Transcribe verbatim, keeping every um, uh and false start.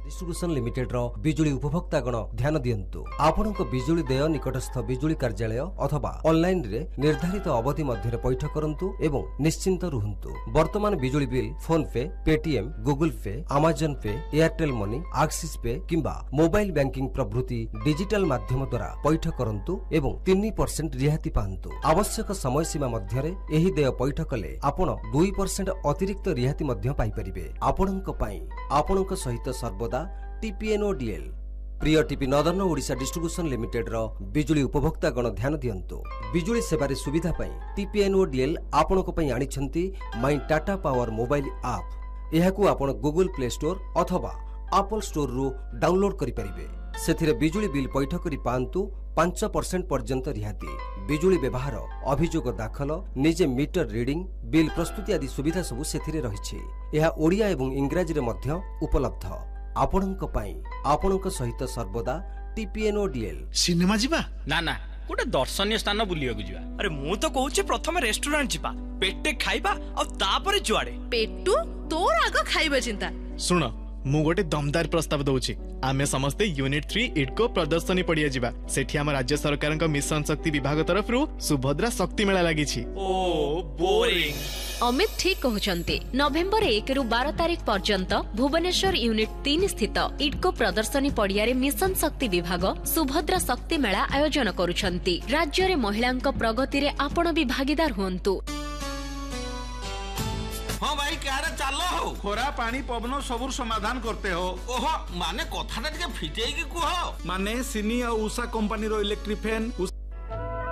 Distribution limited रो बिजुली उपभोक्तागण ध्यान दियंतु आपणक बिजुली देय निकटस्थ बिजुली कार्यालय अथवा ऑनलाइन रे निर्धारित अवधि मध्य पैठ करंतु एवं निश्चिंत रुहंतु। वर्तमान बिजुली बिल फोन पे, पेटीएम, गूगल पे, अमेजन पे, एयरटेल मनी, एक्सिस पे किंबा मोबाइल बैंकिंग प्रभृति डिजिटल माध्यम द्वारा पैठ करंतु एवं तीन परसेंट रिहाती पांतु। आवश्यक समय सीमा मध्यरे एही देय पैठ कले आपण दो परसेंट अतिरिक्त रिहाती मध्य पाई परिबे। आपणक पई आपणक सहित सर्वदा टीपीएनओडीएल प्रिय TP northern Odisha distribution limited रो बिजुली उपभोक्ता गण ध्यान दियंतु। बिजुली सेवारे सुविधा पई टीपीएनओडीएल आपणक पई आनिछंती माई टाटा पावर मोबाइल ऐप। एहाकू आपण गूगल प्ले स्टोर अथवा एप्पल स्टोर रु डाउनलोड करि परिबे। सेथिरे बिजुली बिल पैठ करि पांतु पांच परसेंट पर्यंत रिहाती। बिजुली व्यवहार, अभियोग दाखल, निजे मीटर रीडिंग, बिल प्रस्तुति आदि सुविधा सबु सेथिरे रहिछि। एहा ओडिया एवं इंग्रजी रे मध्य उपलब्ध। आपणक पई आपणक सहित सर्वदा टीपीएनओडीएल। सिनेमा जिबा ना ना गोटे दर्शनीय स्थान बुलियाकु जिबा। अरे मु तो कहूची प्रथम रेस्टोरेंट जिबा, पेटे खाइबा और तापरे जुआडे। पेटू तोर आगो खाइबा चिंता। सुनो मु गोटे दमदार प्रस्ताव दउची। आमे समस्ते यूनिट थ्री इडको प्रदर्शनी पड़िया जिबा। सेठी हम राज्य सरकार का मिशन शक्ति विभाग तरफ रु सुभद्रा शक्ति मेला लागि छी। ओ बोरिंग। अमित ठीक कहउचंती। नवेम्बर एक रु बारह तारिख पर्यंत भुवनेश्वर यूनिट तीन स्थित इडको प्रदर्शनी पड़िया रे मिशन शक्ति विभाग सुभद्रा शक्ति मेला आयोजन करूछंती। राज्य रे महिलांक प्रगति रे आपण भी भागीदार हुंतु। हाँ भाई क्या चलो हो खोरा पानी पवन सबुर समाधान करते हो। ओहो माने कथाटा टिके फिटेई कि कुहो माने सिनी और उषा कंपनी रो इलेक्ट्रिक फैन